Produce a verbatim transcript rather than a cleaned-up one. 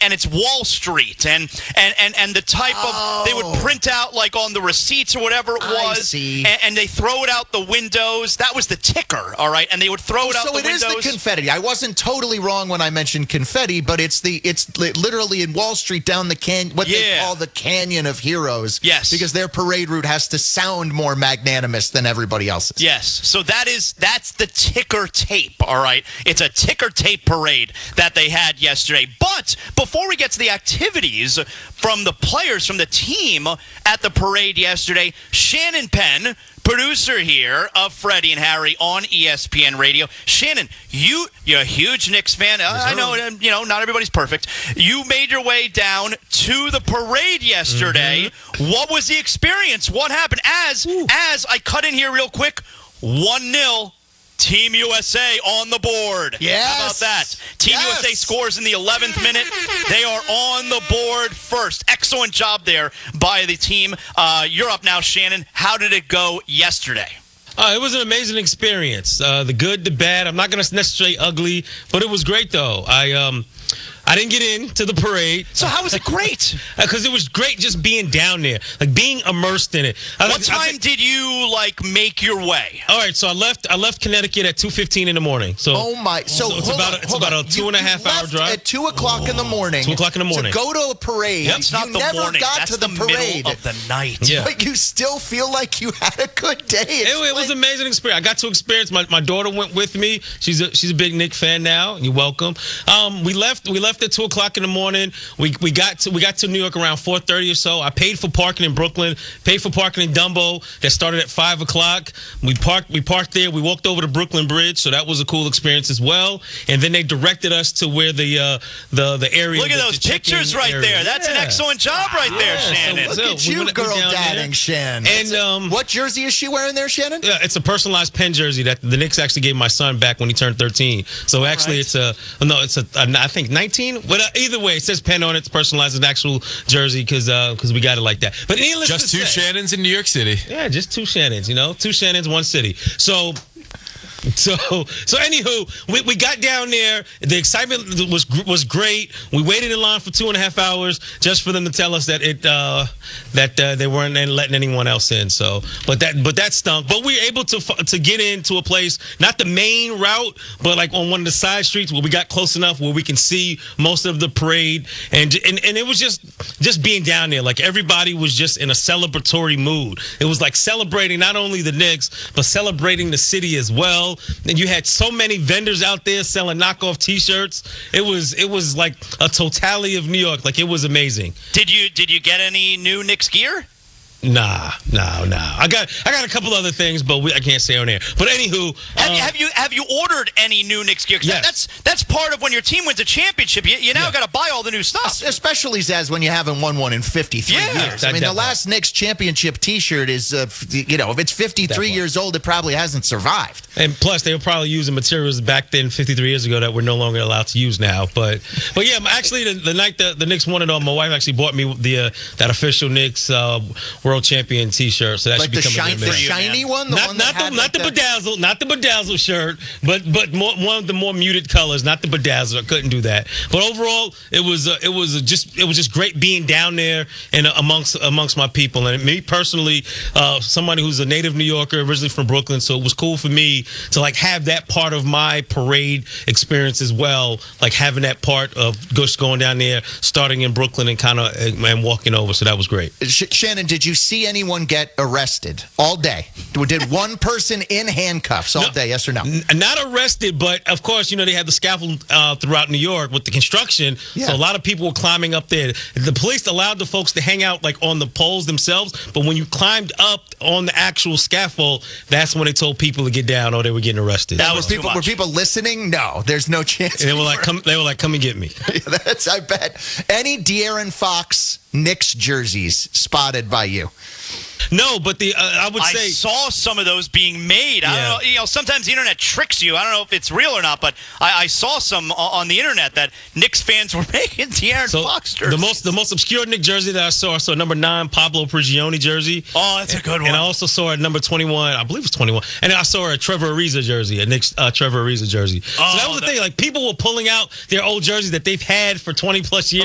and it's Wall Street, and and and, and the type oh. of they would print out like on the receipts or whatever it was, I see. And, and they throw it out the windows. That was the ticker, all right, and they would throw oh, it out so the it windows. is the confetti. I wasn't totally wrong when I mentioned confetti, but it's the it's li- literally in Wall Street down the can what Yeah. they call the Canyon of Heroes. Yes, because their parade route has to sound more magnanimous than everybody else's. Yes, so that is that's the ticker tape. All right, it's a ticker tape parade that they had yesterday. But before we get to the activities from the players from the team at the parade yesterday, Shannon Penn, producer here of Freddie and Harry on E S P N Radio. Shannon, you, you're a huge Knicks fan. Uh, I know, uh, you know, not everybody's perfect. You made your way down to the parade yesterday. Mm-hmm. What was the experience? What happened? As, Ooh. as I cut in here real quick, one nil. Team U S A on the board. Yes. How about that? Team yes. U S A scores in the eleventh minute. They are on the board first. Excellent job there by the team. Uh, you're up now, Shannon. How did it go yesterday? Uh, it was an amazing experience. Uh, the good, the bad. I'm not going to necessarily ugly, but it was great, though. I um, I didn't get into the parade. So how was it great? Because it was great just being down there, like being immersed in it. I, what time I, I, did you like make your way? All right, so I left. I left Connecticut at two fifteen in the morning. So oh my! So, so it's hold about on, it's hold about on. a two you, and a half you hour left drive at two o'clock in the morning. Two o'clock in the morning. To go to a parade. That's not you the never morning. got That's to the, the parade middle of the night. Yeah. But you still feel like you had a good day. It, it was an amazing experience. I got to experience. My, my daughter went with me. She's a she's a big Knicks fan now. You're welcome. Um, we left we left at two o'clock in the morning. We we got to we got to New York around four thirty or so. I paid for parking in Brooklyn. Paid for parking in Dumbo. That started at five o'clock. We parked we parked there. We walked over to Brooklyn Bridge, so that was a cool experience as well. And then they directed us to where the uh, the the area. Look at the, those the pictures right area. there. That's yeah. an excellent job right there, Yeah, Shannon. so- Look at we you, went- we girl down dadding, there. Shan. And um, what jersey is she wearing there, Shannon? Yeah, it's a personalized Penn jersey that the Knicks actually gave my son back when he turned thirteen. So actually, right. it's a no, it's a, a I think nineteen. But uh, either way, it says Penn on it. It's personalized, an actual jersey because because we got it like that. But needless just to two say, Shannons in New York City. Yeah, just two Shannons. You know, two Shannons, one city. So. So, so anywho, we, we got down there. The excitement was was great. We waited in line for two and a half hours just for them to tell us that it uh, that uh, they weren't letting anyone else in. So, but that but that stunk. But we were able to to get into a place, not the main route, but like on one of the side streets where we got close enough where we can see most of the parade. And and, and it was just just being down there. Like everybody was just in a celebratory mood. It was like celebrating not only the Knicks but celebrating the city as well. And you had so many vendors out there selling knockoff T-shirts. It was it was like a totality of New York. Like it was amazing. Did you did you get any new Knicks gear? Nah, no, no. I got I got a couple other things, but we, I can't say on air. But anywho, have, um, you, have you have you ordered any new Knicks gear? 'Cause yes. That's that's part of when your team wins a championship. You, you now Yeah. got to buy all the new stuff. Especially, Zaz, when you haven't won one in fifty-three Yeah, years. I that mean, the definitely. last Knicks championship T-shirt is, uh, f- you know, if it's fifty-three Definitely. years old, it probably hasn't survived. And plus, they were probably using materials back then, fifty-three years ago, that we're no longer allowed to use now. But, but yeah, actually, the, the night the, the Knicks won it all, my wife actually bought me the uh, that official Knicks uh, World Champion T-shirt. So that Like should the, be coming shine, in the the mail. shiny one? The Not, one not that had the not like the that- bedazzle, not the bedazzle shirt, but but more, one of the more muted colors, not the bedazzle. I couldn't do that. But overall, it was uh, it was just it was just great being down there and uh, amongst amongst my people. And me personally, uh, somebody who's a native New Yorker, originally from Brooklyn, so it was cool for me to like have that part of my parade experience as well, like having that part of just going down there, starting in Brooklyn and kind of and walking over. So that was great. Sh- Shannon, did you see anyone get arrested all day? Did one person in handcuffs all No. day, yes or no? N- Not arrested, but of course, you know, they had the scaffold uh, throughout New York with the construction. Yeah. So a lot of people were climbing up there. The police allowed the folks to hang out like on the poles themselves, but when you climbed up on the actual scaffold, that's when they told people to get down or they were getting arrested. That So- was Were too people, were much. people listening? No, there's no chance. they were like, come, they were like, come and get me. That's, I bet. Any De'Aaron Fox Knicks jerseys spotted by you? No, but the uh, I would I say saw some of those being made. I Yeah. don't know. You know, sometimes the internet tricks you. I don't know if it's real or not, but I, I saw some o- on the internet that Knicks fans were making De'Aaron so Fox jerseys. the most the most obscure Knick jersey that I saw. I saw a number nine Pablo Prigioni jersey. Oh, that's a good one. And I also saw a number twenty-one, I believe it was twenty-one. And I saw a Trevor Ariza jersey, a Knicks uh, Trevor Ariza jersey. Oh, so that was the that- thing. Like, people were pulling out their old jerseys that they've had for twenty plus years.